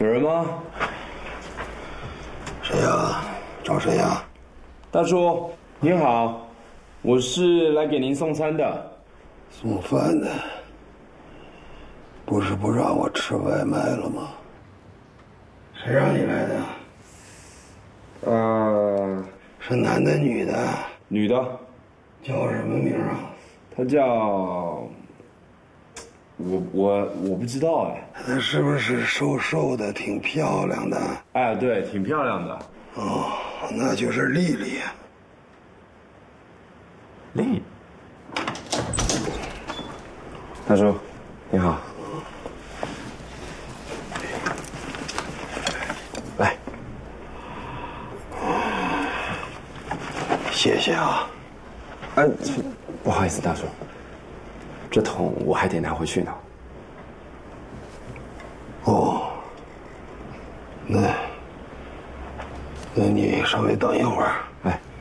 有人吗？ 谁呀？找谁呀？ 大叔您好，我是来给您送餐的。 送饭的？不是不让我吃外卖了吗？谁让你来的？是男的女的？ 女的。 叫什么名啊？ 她叫……我不知道哎。 她是不是瘦瘦的，挺漂亮的？ 哎，对，挺漂亮的。 哦，那就是丽丽。 丽。大叔，你好。来， 谢谢啊。 不好意思，大叔，这桶我还得拿回去呢。 哦，那你稍微等一会儿。